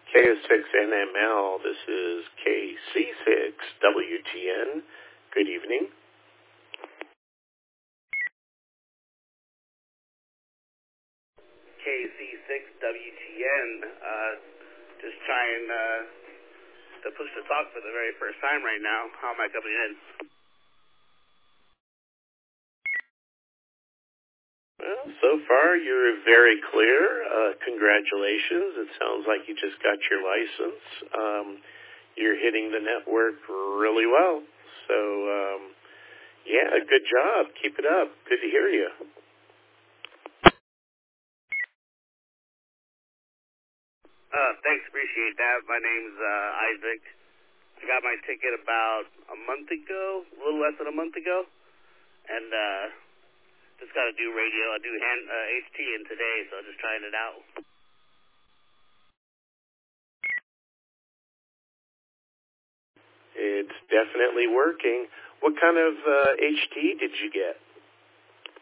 KS6NML, this is KC6WTN. Good evening. KC6WTN, just trying to push the talk for the very first time right now. How am I coming in? Well, so far you're very clear. Congratulations. It sounds like you just got your license. You're hitting the network really well. So, yeah, good job. Keep it up. Good to hear you. Thanks, appreciate that. My name's Isaac. I got my ticket about a month ago, a little less than a month ago, and just got to do radio. I do HTN today, so I'm just trying it out. It's definitely working. What kind of HT did you get?